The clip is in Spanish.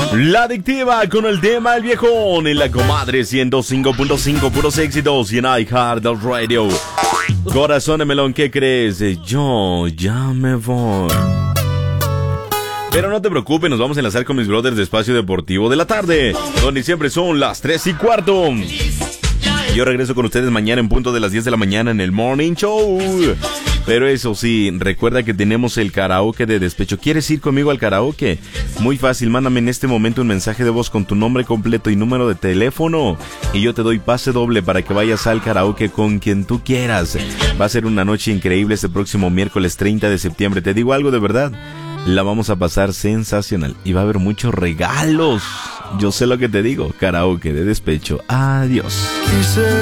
La Adictiva con el tema El Viejón en la Comadre 105.5, puros éxitos y en iHeartRadio. Corazón de melón, ¿qué crees? Yo ya me voy. Pero no te preocupes, nos vamos a enlazar con mis brothers de Espacio Deportivo de la Tarde, donde siempre son las 3:15. Yo regreso con ustedes mañana en punto de las 10 de la mañana en el Morning Show. Pero eso sí, recuerda que tenemos el karaoke de despecho. ¿Quieres ir conmigo al karaoke? Muy fácil, mándame en este momento un mensaje de voz con tu nombre completo y número de teléfono y yo te doy pase doble para que vayas al karaoke con quien tú quieras. Va a ser una noche increíble este próximo miércoles 30 de septiembre. Te digo algo de verdad, la vamos a pasar sensacional y va a haber muchos regalos. Yo sé lo que te digo, karaoke de despecho. Adiós.